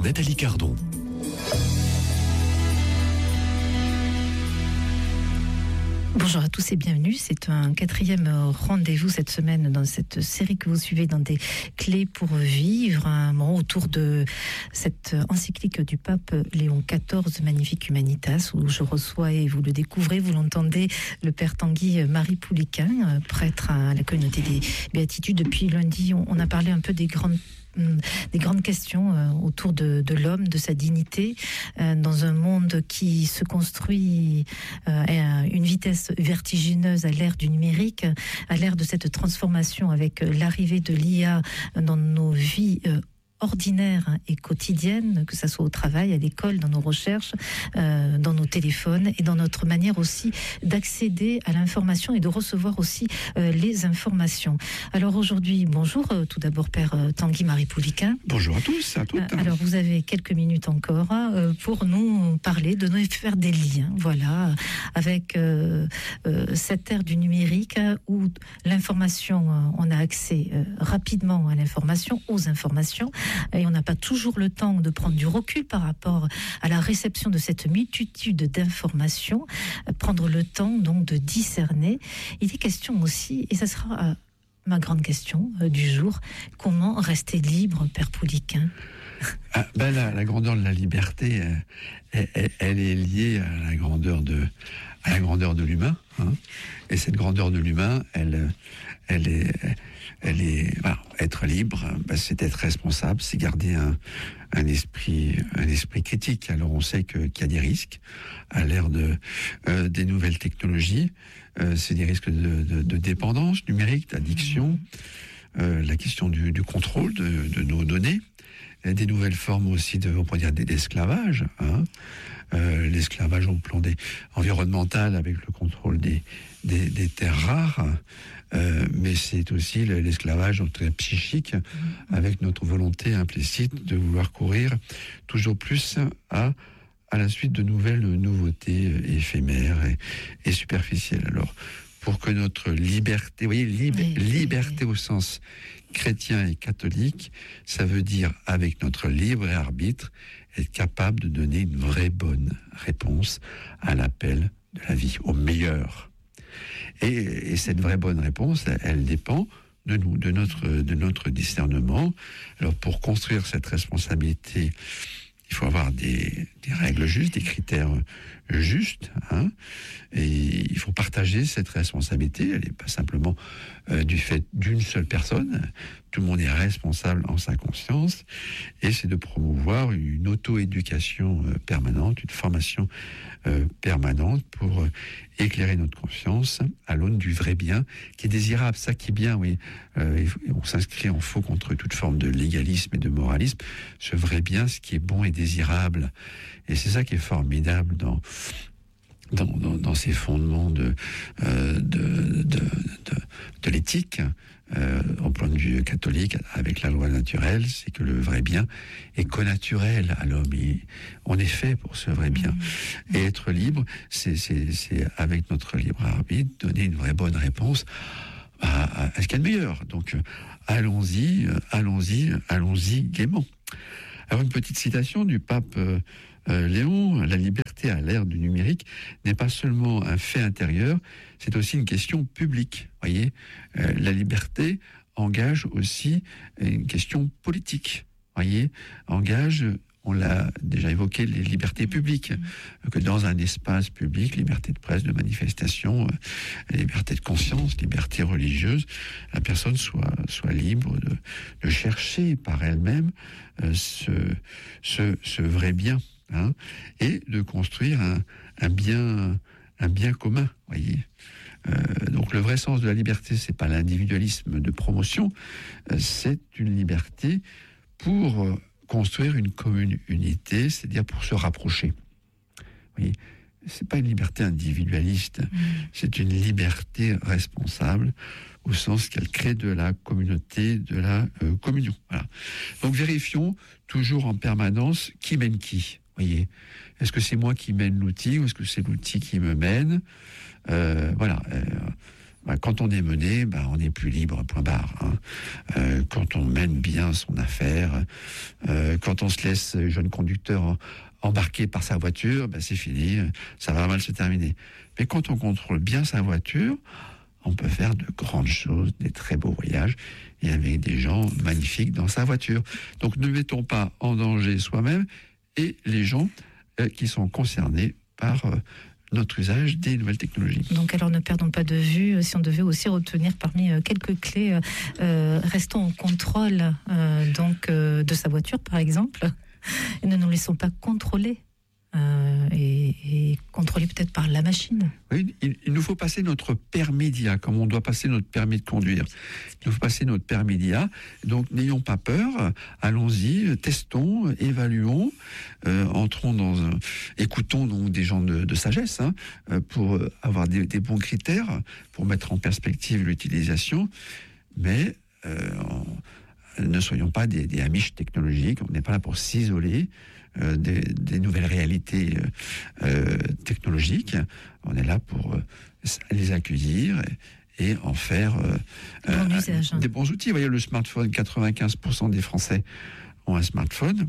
avec Nathalie Cardon. Bonjour à tous et bienvenue. C'est un 4e rendez-vous cette semaine dans cette série que vous suivez dans des clés pour vivre, un moment autour de cette encyclique du pape Léon XIV, Magnifique Humanitas, où je reçois, et vous le découvrez, vous l'entendez, le père Tanguy Marie Pouliquin, prêtre à la communauté des Béatitudes. Depuis lundi, on a parlé un peu des grandes questions autour de l'homme, de sa dignité, dans un monde qui se construit à une vitesse vertigineuse à l'ère du numérique, à l'ère de cette transformation avec l'arrivée de l'IA dans nos vies ordinaires et quotidiennes, que ça soit au travail, à l'école, dans nos recherches, dans nos téléphones et dans notre manière aussi d'accéder à l'information et de recevoir aussi les informations. Alors aujourd'hui, bonjour tout d'abord Père Tanguy Marie Pouliquin. Bonjour à tous, à toutes. Alors vous avez quelques minutes encore pour nous parler, de nous faire des liens, voilà, avec cette ère du numérique où l'information, on a accès rapidement à l'information, aux informations, et on n'a pas toujours le temps de prendre du recul par rapport à la réception de cette multitude d'informations, prendre le temps donc de discerner. Il est question aussi, et ça sera ma grande question du jour, comment rester libre, Père Pouliquin? La grandeur de la liberté, elle est liée à la grandeur de l'humain, hein. Et cette grandeur de l'humain, elle est être libre, c'est être responsable, c'est garder un esprit critique. Alors on sait qu'il y a des risques à l'ère des nouvelles technologies. C'est des risques de dépendance numérique, d'addiction, la question du contrôle de nos données, des nouvelles formes aussi on pourrait dire d'esclavage, hein. L'esclavage au plan environnemental avec le contrôle des terres rares, mais c'est aussi l'esclavage psychique avec notre volonté implicite de vouloir courir toujours plus à la suite de nouveautés éphémères et superficielles. Alors, pour que notre liberté, vous voyez, liberté au sens chrétien et catholique, ça veut dire, avec notre libre arbitre, être capable de donner une vraie bonne réponse à l'appel de la vie, au meilleur. Et cette vraie bonne réponse, elle dépend de nous, de notre discernement. Alors, pour construire cette responsabilité, il faut avoir des règles justes, des critères justes, hein, et il faut partager cette responsabilité. Elle n'est pas simplement du fait d'une seule personne. Tout le monde est responsable en sa conscience, et c'est de promouvoir une auto-éducation permanente, une formation permanente pour éclairer notre conscience à l'aune du vrai bien qui est désirable. Ça qui est bien, oui. On s'inscrit en faux contre toute forme de légalisme et de moralisme. Ce vrai bien, ce qui est bon et désirable. Et c'est ça qui est formidable dans ces fondements de l'éthique, au point de vue catholique, avec la loi naturelle, c'est que le vrai bien est connaturel à l'homme. On est fait pour ce vrai bien. Et être libre, c'est avec notre libre arbitre, donner une vraie bonne réponse à ce qu'il y a de meilleur. Donc, allons-y gaiement. Alors, une petite citation du pape Léon: la liberté à l'ère du numérique n'est pas seulement un fait intérieur, c'est aussi une question publique. Voyez, la liberté engage aussi une question politique. Voyez, engage, on l'a déjà évoqué, les libertés publiques, que dans un espace public, liberté de presse, de manifestation, liberté de conscience, liberté religieuse, la personne soit libre de chercher par elle-même ce vrai bien, hein, et de construire un bien commun, voyez. Donc le vrai sens de la liberté, c'est pas l'individualisme de promotion, c'est une liberté pour construire une commune unité, c'est-à-dire pour se rapprocher. Vous voyez, c'est pas une liberté individualiste, c'est une liberté responsable, au sens qu'elle crée de la communauté, de la communion. Voilà. Donc vérifions toujours en permanence qui mène qui. Voyez, est-ce que c'est moi qui mène l'outil ou est-ce que c'est l'outil qui me mène? Voilà. quand on est mené, on est plus libre, point barre. Quand on mène bien son affaire, quand on se laisse jeune conducteur embarqué par sa voiture, c'est fini, ça va mal se terminer. Mais quand on contrôle bien sa voiture, on peut faire de grandes choses, des très beaux voyages, et avec des gens magnifiques dans sa voiture. Donc ne mettons pas en danger soi-même et les gens qui sont concernés par notre usage des nouvelles technologies. Donc alors ne perdons pas de vue, si on devait aussi retenir parmi quelques clés, restons au contrôle de sa voiture par exemple, et ne nous laissons pas contrôler. Et contrôlé peut-être par la machine. Oui, il nous faut passer notre permis d'IA, comme on doit passer notre permis de conduire. Il nous faut passer notre permis d'IA. Donc n'ayons pas peur, allons-y, testons, évaluons, écoutons donc des gens de sagesse pour avoir des bons critères, pour mettre en perspective l'utilisation, mais ne soyons pas des amiches technologiques, on n'est pas là pour s'isoler des nouvelles réalités technologiques. On est là pour les accueillir et en faire des bons outils. Vous voyez, le smartphone, 95% des Français ont un smartphone.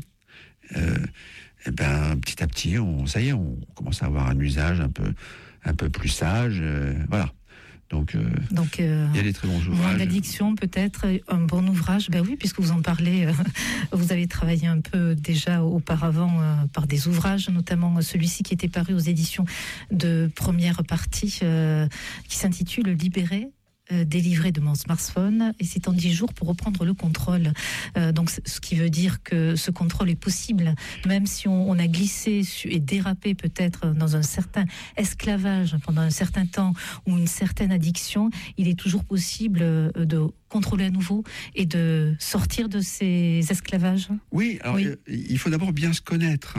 Petit à petit, ça y est, on commence à avoir un usage un peu plus sage. Voilà. Donc, il y a des très bons ouvrages. Moins d'addiction, peut-être, un bon ouvrage. Ben oui, puisque vous en parlez, vous avez travaillé un peu déjà auparavant par des ouvrages, notamment celui-ci qui était paru aux éditions de Première Partie, qui s'intitule « Libéré ». Délivré de mon smartphone, et c'est en 10 jours pour reprendre le contrôle. Donc, ce qui veut dire que ce contrôle est possible, même si on a glissé et dérapé peut-être dans un certain esclavage pendant un certain temps ou une certaine addiction, il est toujours possible de contrôler à nouveau et de sortir de ces esclavages. Oui, alors il faut d'abord bien se connaître.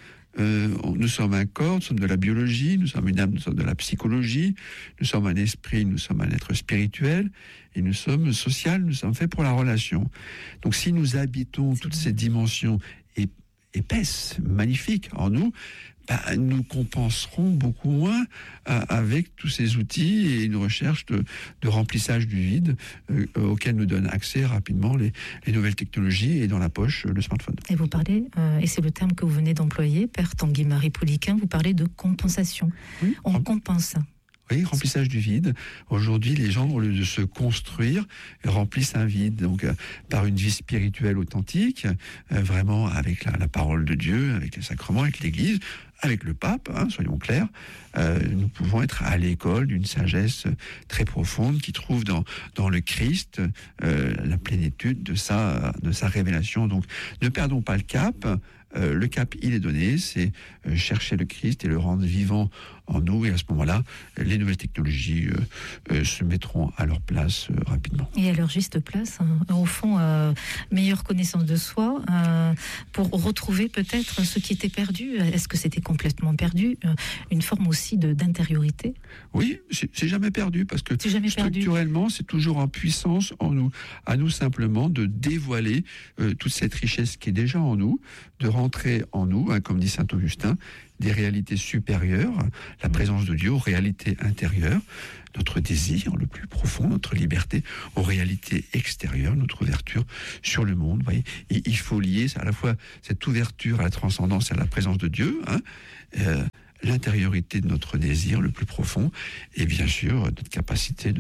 Nous sommes un corps, nous sommes de la biologie, nous sommes une âme, nous sommes de la psychologie, nous sommes un esprit, nous sommes un être spirituel, et nous sommes social, nous sommes faits pour la relation. Donc si nous habitons toutes ces dimensions épaisses, magnifiques en nous, nous compenserons beaucoup moins avec tous ces outils et une recherche de remplissage du vide auquel nous donnent accès rapidement les nouvelles technologies et dans la poche le smartphone. Et vous parlez, et c'est le terme que vous venez d'employer, Père Tanguy-Marie Pouliquen, vous parlez de compensation. Oui, on compense. Oui, remplissage du vide. Aujourd'hui, les gens, au lieu de se construire, remplissent un vide. Donc, par une vie spirituelle authentique, vraiment avec la parole de Dieu, avec les sacrements, avec l'Église, avec le pape, soyons clairs, nous pouvons être à l'école d'une sagesse très profonde qui trouve dans le Christ la plénitude de sa révélation. Donc, ne perdons pas le cap. Le cap, il est donné, c'est chercher le Christ et le rendre vivant en nous. Et à ce moment-là, les nouvelles technologies se mettront à leur place rapidement. Et à leur juste place, au fond, meilleure connaissance de soi, pour retrouver peut-être ce qui était perdu. Est-ce que c'était complètement perdu? Une forme aussi d'intériorité? Oui, c'est jamais perdu, parce que structurellement, c'est toujours en puissance en nous. À nous simplement de dévoiler toute cette richesse qui est déjà en nous, de rentrer en nous, comme dit saint Augustin, des réalités supérieures, la présence de Dieu, aux réalités intérieures, notre désir le plus profond, notre liberté, aux réalités extérieures, notre ouverture sur le monde. Vous voyez, et il faut lier à la fois cette ouverture à la transcendance et à la présence de Dieu, l'intériorité de notre désir le plus profond, et bien sûr notre capacité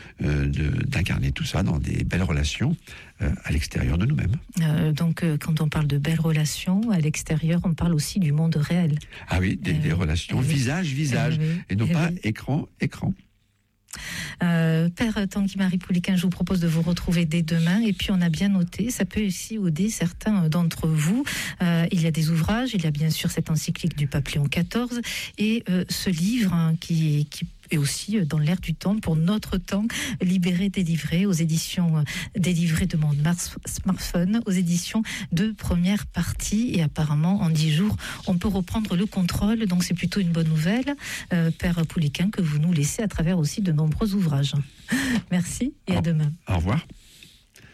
d'incarner tout ça dans des belles relations à l'extérieur de nous-mêmes. Donc quand on parle de belles relations à l'extérieur, on parle aussi du monde réel. Ah oui, des relations visage, et non pas écran. Père Tanguy-Marie Pouliquen, je vous propose de vous retrouver dès demain, et puis on a bien noté, ça peut aussi aider certains d'entre vous. Il y a des ouvrages, il y a bien sûr cette encyclique du pape Léon XIV et ce livre qui et aussi dans l'air du temps, pour notre temps, Libéré, délivré, aux éditions Délivré de mon smartphone, aux éditions de Première Partie. Et apparemment, en 10 jours, on peut reprendre le contrôle. Donc c'est plutôt une bonne nouvelle, Père Pouliquen, que vous nous laissez à travers aussi de nombreux ouvrages. Merci et à demain. Au revoir.